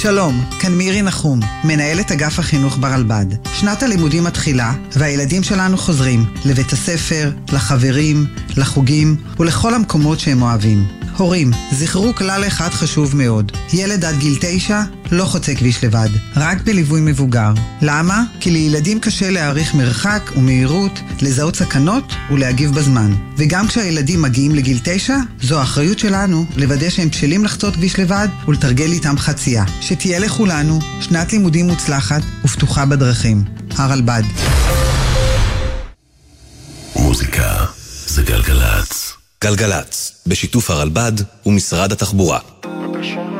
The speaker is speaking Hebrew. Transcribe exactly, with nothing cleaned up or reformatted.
שלום, כאן מירי נחום, מנהלת אגף החינוך ברלב"ד. שנת הלימודים מתחילה, והילדים שלנו חוזרים לבית הספר, לחברים, לחוגים ולכל המקומות שהם אוהבים. הורים, זכרו כלל אחד חשוב מאוד. ילד עד גיל תשע לא חוצה כביש לבד, רק בליווי מבוגר. למה? כי לילדים קשה להעריך מרחק ומהירות, לזהות סכנות ולהגיב בזמן. וגם כשהילדים מגיעים לגיל תשע, זו האחריות שלנו לוודא שהם בשלים לחצות כביש לבד ולתרגל איתם חצייה. שתהיה לכולנו שנת לימודים מוצלחת ופתוחה בדרכים. הרלב"ד. מוזיקה זה גלגלץ. גלגלץ, בשיתוף הרלב"ד ומשרד התחבורה.